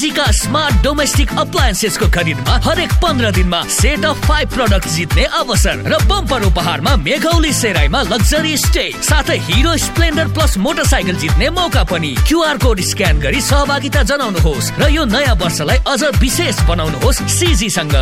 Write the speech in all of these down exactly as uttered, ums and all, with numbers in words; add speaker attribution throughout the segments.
Speaker 1: LG का smart domestic अप्लायन्सेसको खरिदमा हरेक पन्ध्र दिनमा सेट अफ फाइभ प्रोडक्ट जित्ने अवसर र बम्पर उपहारमा मेघौली सेराईमा लग्जरी स्टे साथै हिरो स्प्लेन्डर प्लस मोटरसाइकल जित्ने मौका पनि। क्यूआर कोड स्क्यान गरी सहभागिता जनाउनुहोस् र यो नयाँ वर्षलाई अझ विशेष बनाउनुहोस् सीजी सँग।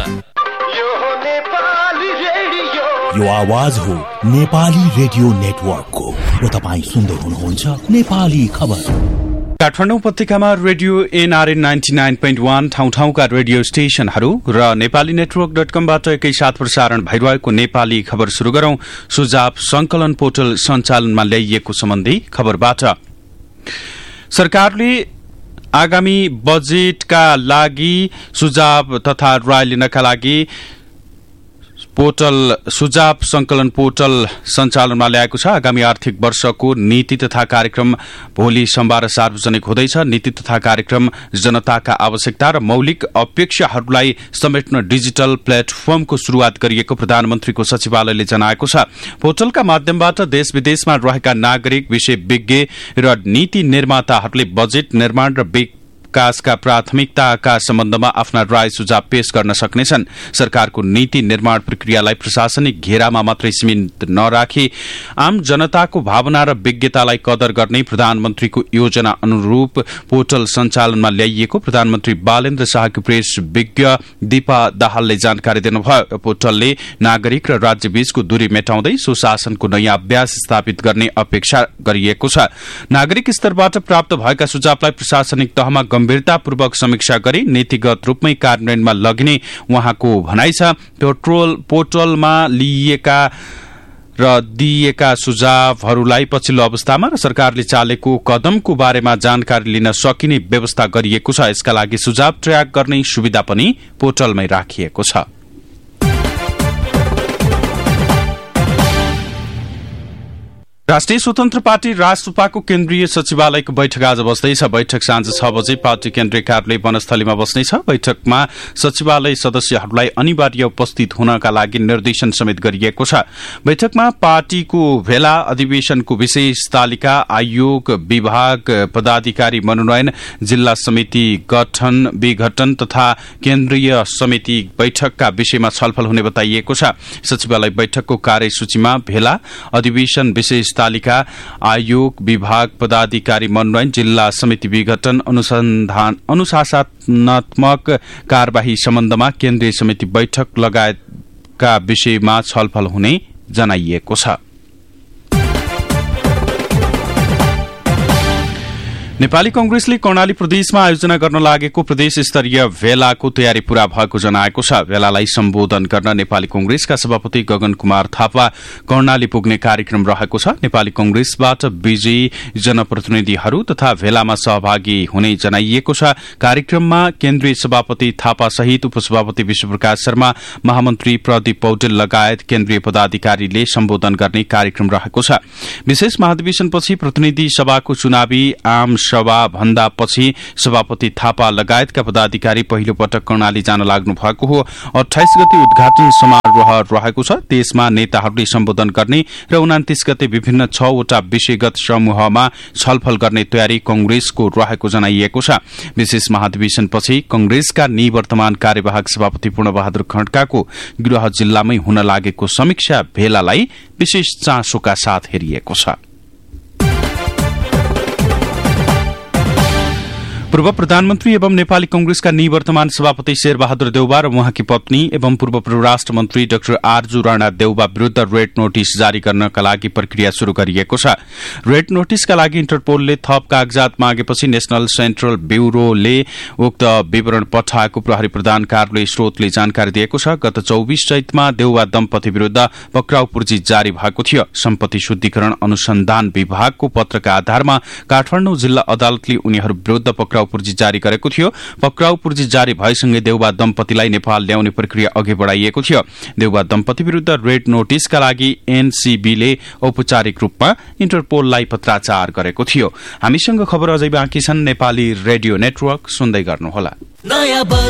Speaker 2: यो आवाज हो नेपाली रेडियो नेटवर्कको र तपाईँ सुन्दै हुनुहुन्छ नेपाली खबर।
Speaker 3: काठमाडौँ उपत्यकामा radio NRN ninety nine point one ठाउँ ठाउँका रेडियो स्टेशनहरू र नेपाली नेटवर्क डट कमबाट एकैसाथ प्रसारण भइरहेको नेपाली खबर शुरू गरौं। सुझाव संकलन पोर्टल सञ्चालनमा ल्याइएको सम्बन्धी खबरबाट। सरकारले आगामी बजेटका लागि सुझाव तथा राय लिनका लागि पोर्टल सुझाव संकलन पोर्टल सञ्चालनमा ल्याएको छ। आगामी आर्थिक वर्षको नीति तथा कार्यक्रम भोलि सोमबार सार्वजनिक हुँदैछ। नीति तथा कार्यक्रम जनताका आवश्यकता र मौलिक अपेक्षाहरूलाई समेट्न डिजिटल प्लेटफर्मको शुरूआत गरिएको प्रधानमन्त्रीको सचिवालयले जनाएको छ। पोर्टलका माध्यमबाट देश विदेशमा रहेका नागरिक, विषयविज्ञ र नीति निर्माताहरूले बजेट निर्माण र विकासका प्राथमिकताका सम्बन्धमा आफ्ना राय सुझाव पेश गर्न सक्नेछन्। सरकारको नीति निर्माण प्रक्रियालाई प्रशासनिक घेरामा मात्रै सीमित नराखी आम जनताको भावना र विज्ञतालाई कदर गर्ने प्रधानमन्त्रीको योजना अनुरूप पोर्टल सञ्चालनमा ल्याइएको प्रधानमन्त्री बालेन्द्र शाहको प्रेस विज्ञ दीपा दाहालले जानकारी दिनुभयो। पोर्टलले नागरिक र राज्यबीचको दूरी मेटाउँदै सुशासनको नयाँ अभ्यास स्थापित गर्ने अपेक्षा गरिएको छ। नागरिक स्तरबाट प्राप्त भएका सुझावलाई प्रशासनिक तहमा गम्भीरतापूर्वक समीक्षा गरी नीतिगत रूपमै कार्यान्वयनमा लगिने उहाँको भनाइ छ। पेट्रोल पोर्टलमा लिइएका र दिइएका सुझावहरूलाई पछिल्लो अवस्थामा र सरकारले चालेको कदमको बारेमा जानकारी लिन सकिने व्यवस्था गरिएको छ। यसका लागि सुझाव ट्र्याक गर्ने सुविधा पनि पोर्टलमै राखिएको छ। राष्ट्रिय स्वतन्त्र पार्टी राजसपाको केन्द्रीय सचिवालयको बैठक आज बस्दैछ। बैठक साँझ छ बजे पार्टी केन्द्रीय कार्यालय वनस्थलीमा बस्नेछ। बैठकमा सचिवालय सदस्यहरूलाई अनिवार्य उपस्थित हुनका लागि निर्देशन समेत गरिएको छ। बैठकमा पार्टीको भेला, अधिवेशनको विशेष तालिका, आयोग, विभाग, पदाधिकारी मनोनयन, जिल्ला समिति गठन विघटन तथा केन्द्रीय समिति बैठकका विषयमा छलफल हुने बताइएको छ। सचिवालय बैठकको कार्यसूचीमा भेला, अधिवेशन, विशेष तालिका, आयोग, विभाग, पदाधिकारी मनोनयन, जिल्ला समिति विघटन, अनुसन्धान अनुशासनात्मक कार्यवाही सम्बन्धमा केन्द्रीय समिति बैठक लगायतका विषयमा छलफल हुने जनाइएको छ। नेपाली कंग्रेसले कर्णाली प्रदेशमा आयोजना गर्न लागेको प्रदेश स्तरीय भेलाको तयारी पूरा भएको जनाएको छ। भेलालाई सम्बोधन गर्न नेपाली कंग्रेसका सभापति गगन कुमार थापा कर्णाली पुग्ने कार्यक्रम रहेको छ। नेपाली कंग्रेसबाट विजयी जनप्रतिनिधिहरू तथा भेलामा सहभागी हुने जनाइएको छ। कार्यक्रममा केन्द्रीय सभापति थापा सहित उपसभापति विश्वप्रकाश शर्मा, महामन्त्री प्रदीप पौडेल लगायत केन्द्रीय पदाधिकारीले सम्बोधन गर्ने कार्यक्रम रहेको छ। विशेष महाधिवेशनपछि प्रतिनिधि सभाको चुनावी आम सभा भन्दा पछि सभापति थापा लगायतका पदाधिकारी पहिलो पटक कर्णाली जान लाग्नु भएको हो। अठाइस गते उद्घाटन समारोह रहेको छ। त्यसमा नेताहरूले सम्बोधन गर्ने र उनातिस गते विभिन्न छवटा विषयगत समूहमा छलफल गर्ने तयारी कंग्रेसको रहेको जनाइएको छ। विशेष महाधिवेशनपछि कंग्रेसका निवर्तमान कार्यवाहक सभापति पूर्णबहादुर खड्काको गृह जिल्लामै हुन लागेको समीक्षा भेलालाई विशेष चासोका साथ हेरिएको छ। पूर्व प्रधानमन्त्री एवं नेपाली कंग्रेसका निवर्तमान सभापति शेरबहादुर देउवा र उहाँकी पत्नी एवं पूर्व परराष्ट्र मन्त्री डाक्टर आरजू राणा देउवा विरूद्ध रेड नोटिस जारी गर्नका लागि प्रक्रिया शुरू गरिएको छ। रेड नोटिसका लागि इन्टरपोलले थप कागजात मागेपछि नेशनल सेन्ट्रल ब्यूरोले उक्त विवरण पठाएको प्रहरी प्रधान कार्यालय स्रोतले जानकारी दिएको छ। गत चौबीस चैतमा देउवा दम्पति विरूद्ध पक्राउ पूर्जी जारी भएको थियो। सम्पत्ति शुद्धिकरण अनुसन्धान विभागको पत्रका आधारमा काठमाडौँ जिल्ला अदालतले उनीहरू विरूद्ध पक्राउ पूर्जी जारी गरेको थियो। पक्राउ पूर्जी जारी भएसँगै देउवा दम्पतिलाई नेपाल ल्याउने प्रक्रिया अघि बढ़ाइएको थियो। देउवा दम्पति विरूद्ध रेड नोटिसका लागि एनसीबीले औपचारिक रूपमा इन्टरपोललाई पत्राचार गरेको थियो। हामीसँग खबर अझै बाँकी छन्। नेपाली रेडियो नेटवर्क सुन्दै गर्नुहोला।